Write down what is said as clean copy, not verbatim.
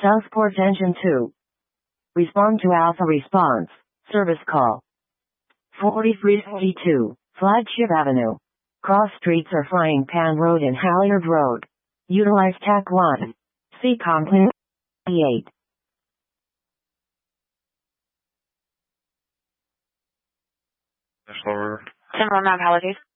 Southport Engine 2. Respond to Alpha Response. Service call. 4342, Flagship Avenue. Cross streets are Frying Pan Road and Halyard Road. Utilize TAC 1. See Compline 8. Slower. 10-1 apologies.